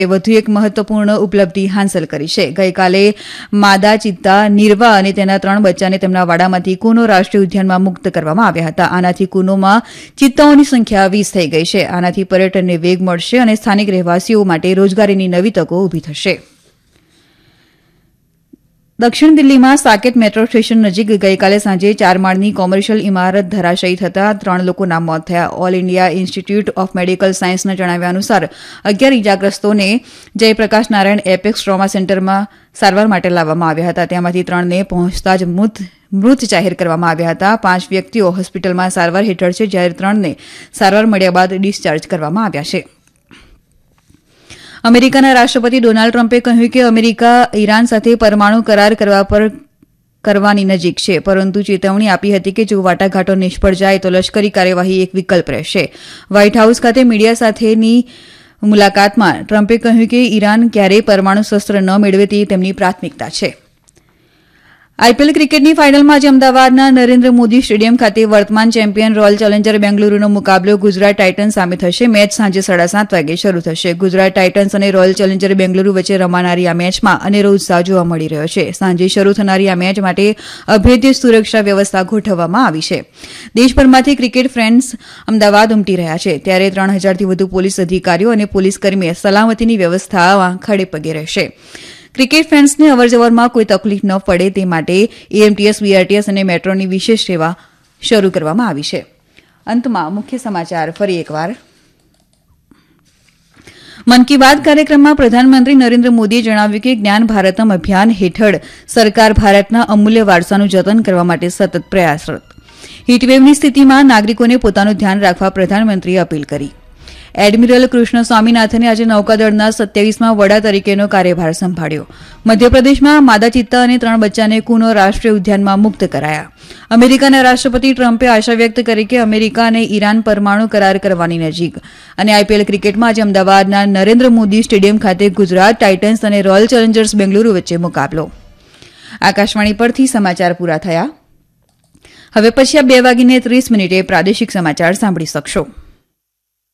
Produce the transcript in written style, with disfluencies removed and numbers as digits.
વધુ એક મહત્વપૂર્ણ ઉપલબ્ધિ હાંસલ કરી છે. ગઈકાલે માદા ચિત્તા નીરવા અને તેના 3 બચ્ચાને તેમના વાડામાંથી કુનો રાષ્ટ્રીય ઉદ્યાનમાં મુક્ત કરવામાં આવ્યા હતા. આનાથી કુનોમાં ચિત્તાઓની સંખ્યા 20 થઈ ગઈ છે. આનાથી પર્યટનને વેગ મળશે અને સ્થાનિક રહેવાસીઓ માટે રોજગારીની નવી તકો ઊભી થશે. દક્ષિણ દિલ્હીમાં સાકેત મેટ્રો સ્ટેશન નજીક ગઈકાલે સાંજે 4 માળની કોમર્શિયલ ઇમારત ધરાશાયી થતાં 3 લોકોના મોત થયા. All India institute of medical સાયન્સના જણાવ્યા અનુસાર 11 ઇજાગ્રસ્તોને જયપ્રકાશ નારાયણ એપેક્સ ટ્રોમા સેન્ટરમાં સારવાર માટે લાવવામાં આવ્યા હતા. તેમાંથી 3ને પહોંચતા જ મૃત જાહેર કરવામાં આવ્યા હતા. 5 વ્યક્તિઓ હોસ્પિટલમાં સારવાર હેઠળ છે, જ્યારે 3ને સારવાર મળ્યા બાદ ડિસ્ચાર્જ કરવામાં આવ્યા છે. અમેરિકાના રાષ્ટ્રપતિ ડોનાલ્ડ ટ્રમ્પે કહ્યું કે અમેરિકા ઈરાન સાથે પરમાણુ કરાર કરવાની નજીક છે, પરંતુ ચેતવણી આપી હતી કે જો વાટાઘાટો નિષ્ફળ જાય તો લશ્કરી કાર્યવાહી એક વિકલ્પ રહેશે. વ્હાઇટ હાઉસ ખાતે મીડિયા સાથેની મુલાકાતમાં ટ્રમ્પે કહ્યું કે ઈરાન ક્યારેય પરમાણુ શસ્ત્ર ન મેળવે તે તેમની પ્રાથમિકતા છે. આઈપીએલ ક્રિકેટની ફાઇનલમાં આજે અમદાવાદના નરેન્દ્ર મોદી સ્ટેડિયમ ખાતે વર્તમાન ચેમ્પિયન રોયલ ચેલેન્જર બેંગલુરુનો મુકાબલો ગુજરાત ટાઇટન્સ સામે થશે. મેચ સાંજે 7:30 વાગે શરૂ થશે. ગુજરાત ટાઇટન્સ અને રોયલ ચેલેન્જર બેંગલુરુ વચ્ચે રમાનારી આ મેચમાં અનેરો ઉત્સાહ જોવા મળી રહ્યો છે. સાંજે શરૂ થનારી આ મેચ માટે અભેદ્ય સુરક્ષા વ્યવસ્થા ગોઠવવામાં આવી છે. દેશભરમાંથી ક્રિકેટ ફેન્સ અમદાવાદ ઉમટી રહ્યા છે, ત્યારે 3000થી વધુ પોલીસ અધિકારીઓ અને પોલીસકર્મીઓ સલામતીની વ્યવસ્થા ખડેપગે રહેશે. ક્રિકેટ ફેન્સને અવરજવરમાં કોઈ તકલીફ ન પડે તે માટે એએમટીએસ, બીઆરટીએસ અને મેટ્રોની વિશેષ સેવા શરૂ કરવામાં આવી છે. અંતમાં મુખ્ય સમાચાર ફરી એકવાર. મન કી બાત કાર્યક્રમમાં પ્રધાનમંત્રી નરેન્દ્ર મોદીએ જણાવ્યું કે જ્ઞાન ભારતમ અભિયાન હેઠળ સરકાર ભારતના અમૂલ્ય વારસાનું જતન કરવા માટે સતત પ્રયાસરત. હીટવેવની સ્થિતિમાં નાગરિકોને પોતાનું ધ્યાન રાખવા પ્રધાનમંત્રીએ અપીલ કરી. એડમિરલ કૃષ્ણ સ્વામીનાથને આજે નૌકાદળના 27મા વડા તરીકેનો કાર્યભાર સંભાળ્યો. મધ્યપ્રદેશમાં માદા ચિત્તા અને 3 બચ્ચાને કુનો રાષ્ટ્રીય ઉદ્યાનમાં મુક્ત કરાયા. અમેરિકાના રાષ્ટ્રપતિ ટ્રમ્પે આશા વ્યક્ત કરી કે અમેરિકા અને ઈરાન પરમાણુ કરાર કરવાની નજીક. અને આઈપીએલ ક્રિકેટમાં આજે અમદાવાદના નરેન્દ્ર મોદી સ્ટેડિયમ ખાતે ગુજરાત ટાઇટન્સ અને રોયલ ચેલેન્જર્સ બેંગલુરુ વચ્ચે મુકાબલો. આકાશવાણી પરથી સમાચાર પૂરા થયા. હવે પછી 2:30 પ્રાદેશિક સમાચાર સાંભળી શકશો.